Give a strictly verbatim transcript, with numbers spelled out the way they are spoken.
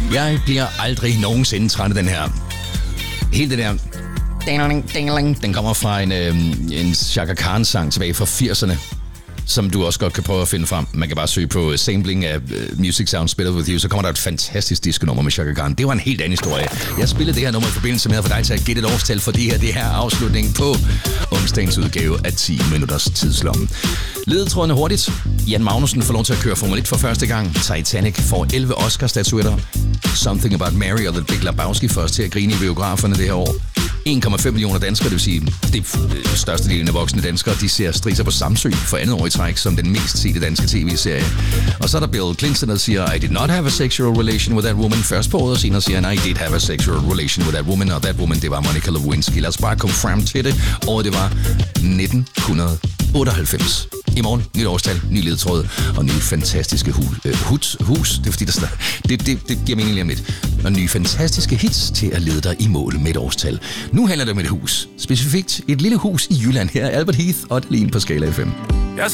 Jeg bliver aldrig nogensinde træt af den her. Hele det der... Den kommer fra en, øh, en Chaka Khan-sang tilbage fra firserne, som du også godt kan prøve at finde frem. Man kan bare søge på sampling af uh, Music Sounds Better With You, så kommer der et fantastisk disco-nummer med Chaka Khan. Det var en helt anden historie. Jeg spillede det her nummer i forbindelse med at få dig til at gætte et årstal, for det her, det her er afslutningen på onsdagens udgave af ti minutters tidslomme. Ledetrådene hurtigt. Jan Magnussen får lov til at køre Formel et for første gang. Titanic får elleve Oscar-statuetter. Something About Mary og The Big Lebowski først til at grine i biograferne det her år. en komma fem millioner danskere, det vil sige, det største del af voksne danskere, de ser Strisser på Samsø for andet år i træk som den mest sete danske tv-serie. Og så er der Bill Clinton, der siger, I did not have a sexual relation with that woman først på året, og senere siger han, I did have a sexual relation with that woman, og that woman, det var Monica Lewinsky. Lad os bare komme frem til det. Året, det var nitten otteoghalvfems. I morgen, nyt årstal, ny ledetråd og nye fantastiske hus. Øh, hus, hus. Det er fordi, der står. Det, det, det giver mening lige om lidt. Og nye fantastiske hits til at lede dig i mål med et årstal. Nu handler det om et hus. Specifikt et lille hus i Jylland. Her er Albert Heath og Adeline på Skala F M. Jeg